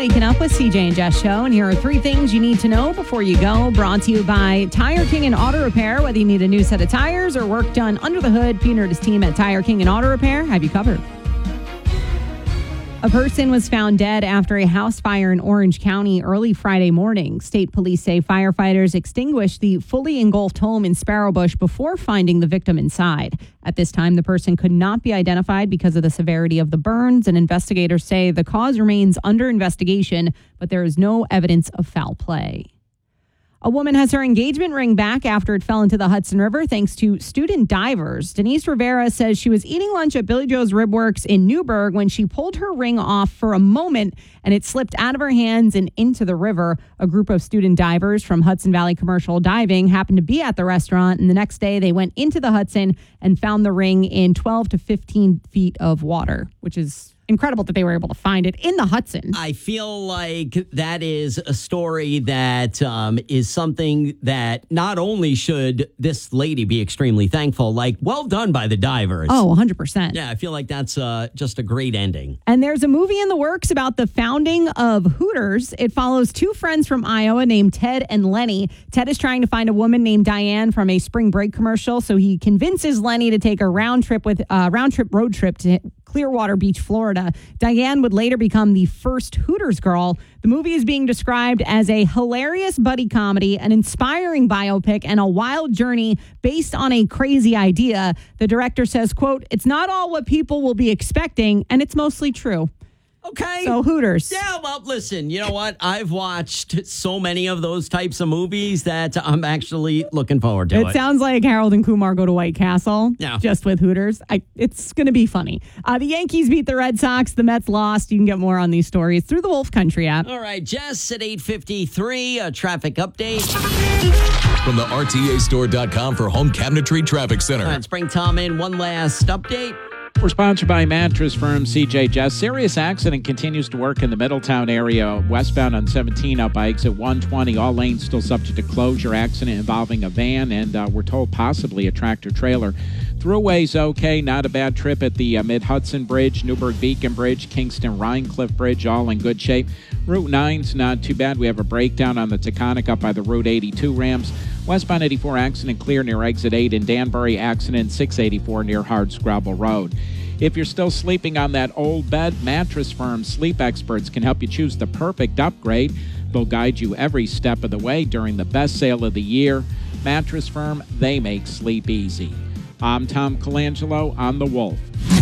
Waking Up with CJ and Jess show, and here are 3 things you need to know before you go. Brought to you by Tire King and Auto Repair. Whether you need a new set of tires or work done under the hood, Peter and his team at Tire King and Auto Repair have you covered. A person was found dead after a house fire in Orange County early Friday morning. State police say firefighters extinguished the fully engulfed home in Sparrowbush before finding the victim inside. At this time, the person could not be identified because of the severity of the burns, and investigators say the cause remains under investigation, but there is no evidence of foul play. A woman has her engagement ring back after it fell into the Hudson River thanks to student divers. Denise Rivera says she was eating lunch at Billy Joe's Rib Works in Newburgh when she pulled her ring off for a moment and it slipped out of her hands and into the river. A group of student divers from Hudson Valley Commercial Diving happened to be at the restaurant, and the next day they went into the Hudson and found the ring in 12 to 15 feet of water, which is incredible that they were able to find it in the Hudson. I feel like that is a story that is something that not only should this lady be extremely thankful, like, well done by the divers. Oh, 100%. Yeah, I feel like that's just a great ending. And there's a movie in the works about the founding of Hooters. It follows 2 friends from Iowa named Ted and Lenny. Ted is trying to find a woman named Diane from a spring break commercial, so he convinces Lenny to take a road trip to Clearwater Beach, Florida. Diane would later become the first Hooters girl. The movie is being described as a hilarious buddy comedy, an inspiring biopic, and a wild journey based on a crazy idea. The director says, quote, "It's not all what people will be expecting, and it's mostly true." Okay. So Hooters. Yeah, well, listen, you know what? I've watched so many of those types of movies that I'm actually looking forward to it. It sounds like Harold and Kumar go to White Castle, just with Hooters. It's going to be funny. The Yankees beat the Red Sox. The Mets lost. You can get more on these stories through the Wolf Country app. All right, Jess at 8:53, a traffic update. From the RTAstore.com for home cabinetry traffic center. All right, let's bring Tom in. One last update. We're sponsored by mattress firm CJ Jess. Serious accident continues to work in the Middletown area, westbound on 17 up by exit 120. All lanes still subject to closure. Accident involving a van and we're told possibly a tractor trailer. Throughway's okay. Not a bad trip at the Mid-Hudson Bridge, Newburgh Beacon Bridge, Kingston Rhinecliff Bridge, all in good shape. Route 9's not too bad. We have a breakdown on the Taconic up by the Route 82 ramps. Westbound 84 accident clear near exit 8 in Danbury. Accident 684 near Hardscrabble Road. If you're still sleeping on that old bed, Mattress Firm sleep experts can help you choose the perfect upgrade. They'll guide you every step of the way during the best sale of the year. Mattress Firm, they make sleep easy. I'm Tom Colangelo on The Wolf.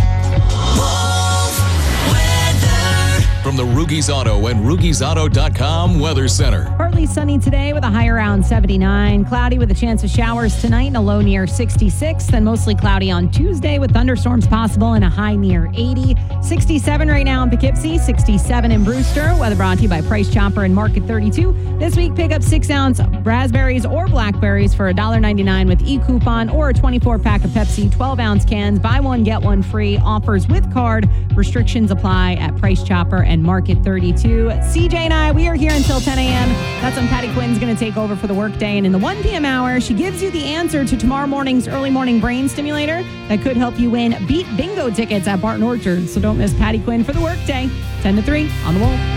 From the Rugies Auto and RugiesAuto.com Weather Center. Partly sunny today with a high around 79. Cloudy with a chance of showers tonight and a low near 66. Then mostly cloudy on Tuesday with thunderstorms possible and a high near 80. 67 right now in Poughkeepsie, 67 in Brewster. Weather brought to you by Price Chopper and Market 32. This week, pick up 6-ounce raspberries or blackberries for $1.99 with e-coupon or a 24-pack of Pepsi 12-ounce cans. Buy one, get one free. Offers with card. Restrictions apply at Price Chopper and Market 32. CJ and I, we are here until 10 a.m. That's when Patty Quinn's going to take over for the workday. And in the 1 p.m. hour, she gives you the answer to tomorrow morning's early morning brain stimulator that could help you win Beat Bingo tickets at Barton Orchard. So don't miss Patty Quinn for the workday. 10 to 3 on The Wolf.